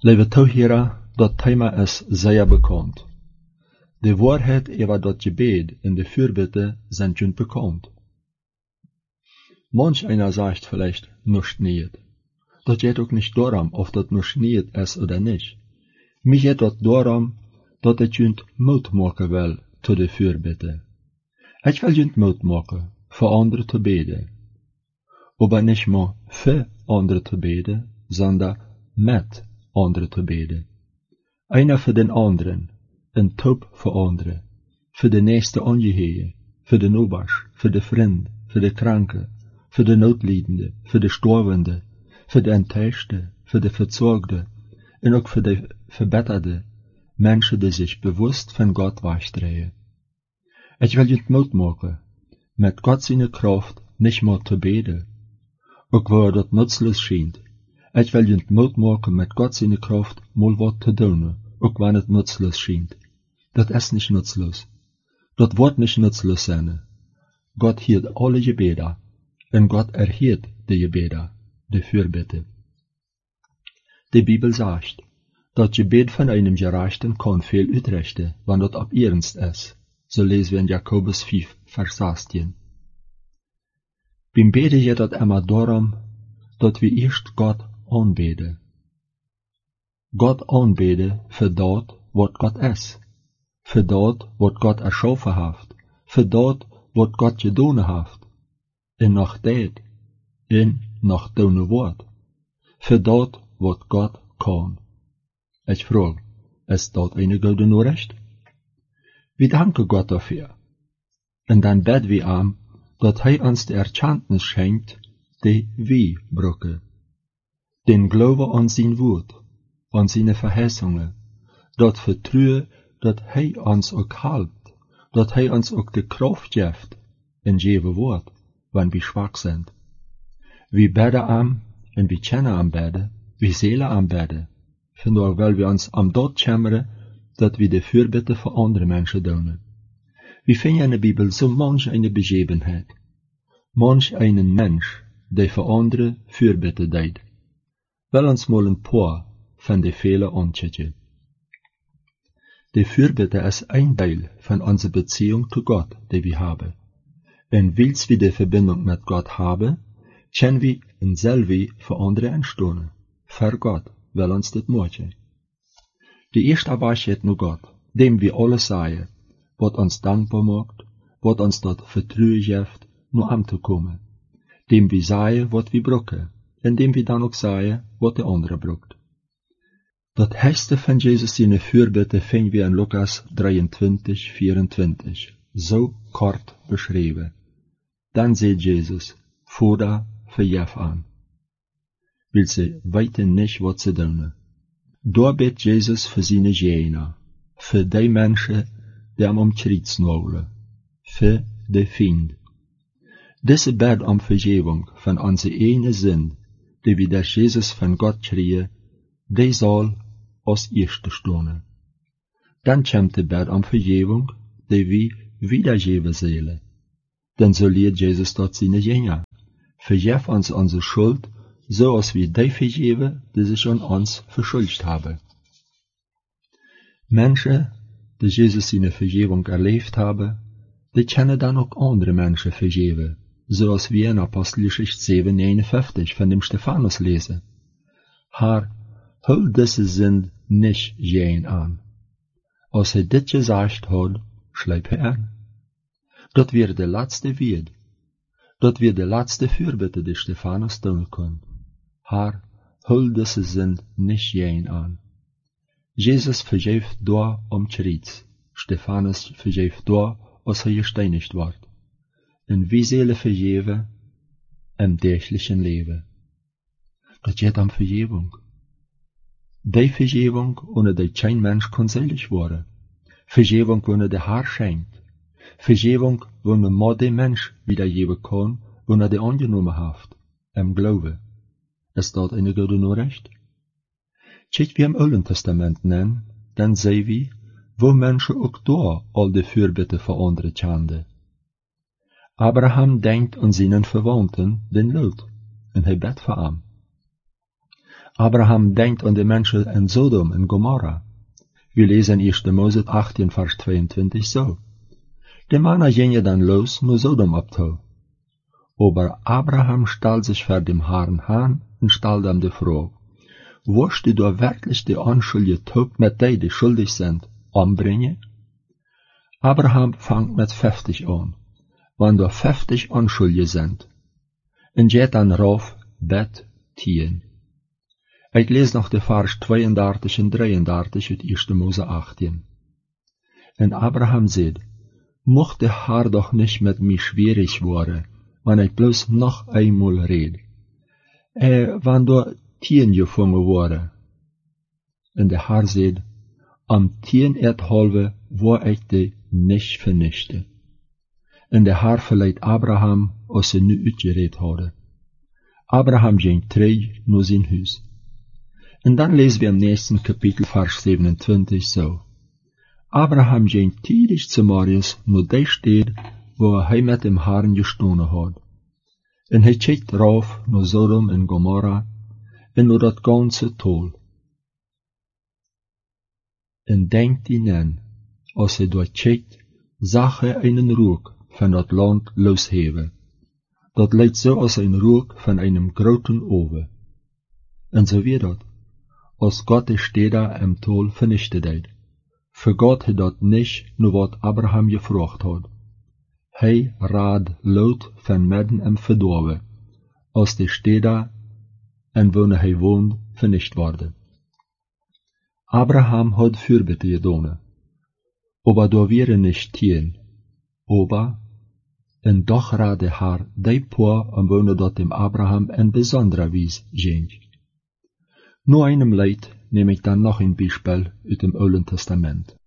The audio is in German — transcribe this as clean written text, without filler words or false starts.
Lieve toehörer, dat Thema ist sehr bekannt. Die Wahrheit über das Gebet in der Fürbitte sind schon bekannt. Manch einer sagt vielleicht nicht nicht. Das geht auch nicht darum, ob das nicht nicht ist oder nicht. Mir geht das darum, dass ich schon Mut machen will zu der Fürbitte. Ich will schon Mut machen, für andere zu beten. Aber nicht nur für andere zu beten, sondern mit andere zu beten. Einer für den anderen, ein Top für andere, für die nächste Angehörige, für den Oberst, für den Freund, für die Kranke, für die Notleidende, für die Storbende, für die Enttäuschte, für die Verzorgte und auch für die Verbetterte, Menschen, die sich bewusst von Gott wegdrehen. Ich will nicht Mut machen, mit Gott seine Kraft nicht mehr zu beten, auch wo das nutzlos scheint. Ich will nicht Mut machen, mit Gott seine Kraft mal was zu tun, auch wenn es nutzlos scheint. Das ist nicht nutzlos. Das wird nicht nutzlos sein. Gott hört alle Gebete, und Gott erhört die Gebete, die Fürbitte. Die Bibel sagt, das Gebet von einem Gerechten kann viel utrichten, wenn das ab ernst ist. So lesen wir in Jakobus 5, Vers 16. Beim Beten geht es immer darum, dass wir erst Gott anbeten. Gott anbeten für das, was Gott ist. Für das, was Gott erschaffen hat. Für das, was Gott getan hat. Und nach das, und nach deinem Wort. Für das, was Gott kann. Ich frage, ist das eine gute Nachricht? Wir danken Gott dafür. Und dann beten wir ihm, dass er uns die Erkenntnis schenkt, die wir brauchen. Den Glauben an sein Wort, an seine Verheißungen, das Vertrauen, dass er uns auch hält, dass er uns auch die Kraft gibt, in jedem Wort, wenn wir schwach sind. Wir beten ihm, und wir kennen am Beten, wir sehen am Beten, vandaar weil wir uns am dort schämmen, dass wir die Fürbitte für andere Menschen tun. Wir finden in der Bibel so manch eine Begebenheit, manch einen Mensch, der für andere Fürbitte deed. Wel uns mal ein paar von den Fehlern anschauen. Die Fürbitte ist ein Teil von unserer Beziehung zu Gott, die wir haben. Und weil wir die Verbindung mit Gott haben, können wir in selber für andere einstehen. Für Gott will uns das machen. Die erste Arbeit geht nur Gott, dem wir alles sagen, was uns dankbar macht, was uns dort Vertrauen gibt, nur anzukommen. Dem wir sagen, was wir brauchen, indem wir dann auch sagen, was der andere braucht. Das Heiße von Jesus seine Fürbitte finden wir in Lukas 23, 24, so kort beschrieben. Dann sagt Jesus, Vater, vergib an. Weil sie weiten nicht, was sie tun. Da bet Jesus für seine Jena, für die Menschen, die am Kreuz nageln, für die Feind. Diese Bet um Vergebung von unserer eigenen Sinn, die wir durch Jesus von Gott kriegen, die soll als erste stehen. Dann kommt die Bet um Vergebung, die wir wiedergeben sollen. Dann so lehrt Jesus dort seine Jünger. Vergib uns unsere Schuld, so als wir die vergeben, die sich an uns verschuldigt haben. Menschen, die Jesus seine Vergebung erlebt haben, die können dann auch andere Menschen vergeben, so als wir in Apostelgeschichte 7, 59 von dem Stephanus lesen. Herr, hol diese Sünd nicht jeden an. Als er dit gesagt hat, schleip er an. Dat weer de laatste Wied. Dat weer de laatste Fürbitte, die Stephanus tun kann. Herr, hol diese Sünd nicht jeden an. Jesus vergeeft da am Kreuz. Stephanus vergeeft da, als er gesteinigt wird. Und wie sollen vergeben? Im täglichen Leben. Das geht um Vergebung. Die Vergebung, ohne die kein Mensch kann selig werden. Vergebung, ohne der Herr schenkt. Vergebung, wo man mal den Mensch wiedergeben kann, wo er die angenommen hat, im Glaube. Ist das eine gute Nachricht? Schaut wir im Alten Testament nennen, dann sehen wir, wo Menschen auch da all die Fürbitte für andere kannten. Abraham denkt an seinen Verwandten, den Lot, und er bet für ihn. Abraham denkt an die Menschen in Sodom und Gomorra. Wir lesen 1. Mose 18, Vers 22 so. Die Männer gingen dann los, nur Sodom abzu. Aber Abraham stellt sich vor dem Herrn an und stellt ihm die Frage, wirst du da wirklich die Unschuldige Taub mit denen, die schuldig sind, umbringen? Abraham fängt mit 50 an, wenn da 50 Unschuldige sind, und geht dann rauf, bet, 10. Ich lese noch die Vers 32 und 33 uit 1. Mose 18. Und Abraham sagt, mocht der Herr doch nicht mit mir schwierig worden, wenn ich bloß noch einmal red. Wenn da 10 gefangen worden. Und der Herr sagt, am 10 halbe war ich die nicht vernichte. Und der Herr verleiht Abraham, als sie nu uitgereed hadden. Abraham ging terug naar zijn huis. En dan lezen we im nächsten Kapitel Vers 27 so. Abraham ging tidig zu Marius naar die stad, wo hij met dem Herrn gestonden had. En hij kijkt rauf naar Sodom en Gomorra, en naar dat ganze Tal. En denkt ihnen, als hij dort kijkt, zag hij einen Rook van dat land losheven. Dat lijkt zo als een rook van einem groten oven. En zo weer dat, als God de steden im Tal vernichtet hat. Für Gott hat dat nicht nur wat Abraham gefragt hat. Hij raad laut van midden im Verdorven, als de steden en wonen hij woont vernicht worden. Abraham hat Fürbitte gedaan, aber da wäre nicht 10, aber en doch raad de Herr die paar en wonen dat dem Abraham en besonderer Wies ging. Nur einem Leid nehme ich dann noch ein Beispiel aus dem Alten Testament.